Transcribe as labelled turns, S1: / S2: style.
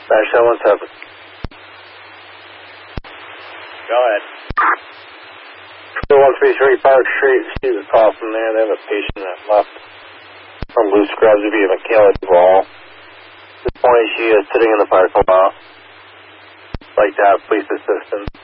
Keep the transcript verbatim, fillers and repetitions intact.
S1: Dash seven one seven.
S2: Go ahead.
S1: one three three Park Street, see the call from there. They have a patient that left from Blue Scrubs via Michaela Duvall. At this point, she is sitting in the parking lot. Like to have police assistance.